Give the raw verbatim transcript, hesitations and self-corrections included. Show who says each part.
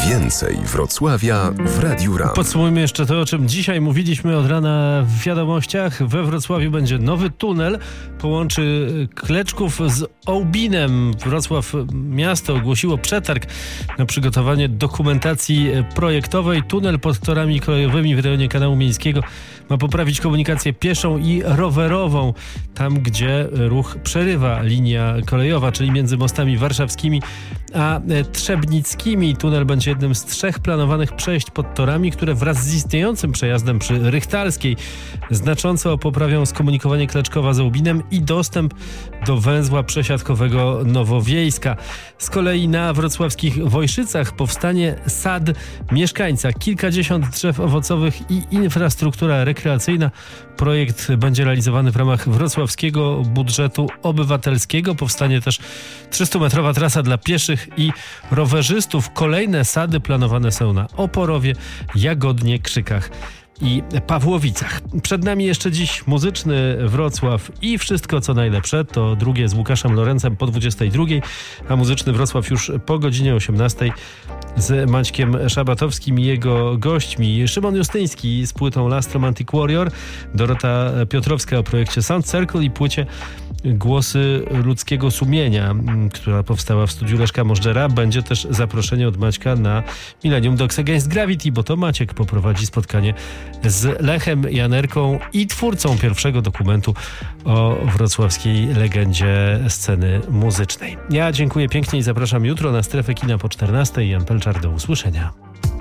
Speaker 1: Więcej Wrocławia w Radiu RAM.
Speaker 2: Podsumujmy jeszcze to, o czym dzisiaj mówiliśmy od rana w wiadomościach. We Wrocławiu będzie nowy tunel, połączy Kleczków z Ołbinem. Wrocław miasto ogłosiło przetarg na przygotowanie dokumentacji projektowej. Tunel pod torami kolejowymi w rejonie Kanału Miejskiego ma poprawić komunikację pieszą i rowerową, tam gdzie ruch przerywa linia kolejowa, czyli między mostami warszawskimi a trzebnickimi. Tunel będzie jednym z trzech planowanych przejść pod torami, które wraz z istniejącym przejazdem przy Rychtalskiej znacząco poprawią skomunikowanie Kleczkowa z Ołbinem i dostęp do węzła przesiadkowego Nowowiejska. Z kolei na wrocławskich Wojszycach powstanie sad mieszkańca. Kilkadziesiąt drzew owocowych i infrastruktura rekreacyjna. Projekt będzie realizowany w ramach wrocławskiego budżetu obywatelskiego. Powstanie też trzystumetrowa trasa dla pieszych i rowerzystów. Kolejne sady planowane są na Oporowie, Jagodnie, Krzykach i Pawłowicach. Przed nami jeszcze dziś muzyczny Wrocław i wszystko co najlepsze. To drugie z Łukaszem Lorencem po dwudziestej drugiej, a muzyczny Wrocław już po godzinie osiemnastej z Maćkiem Szabatowskim i jego gośćmi. Szymon Justyński z płytą Last Romantic Warrior, Dorota Piotrowska o projekcie Sound Circle i płycie Głosy ludzkiego sumienia, która powstała w studiu Leszka Możdżera. Będzie też zaproszenie od Maćka na Millennium Dogs Against Gravity, bo to Maciek poprowadzi spotkanie z Lechem Janerką i twórcą pierwszego dokumentu o wrocławskiej legendzie sceny muzycznej. Ja dziękuję pięknie i zapraszam jutro na Strefę Kina po czternastej. Jan Pelczar, do usłyszenia.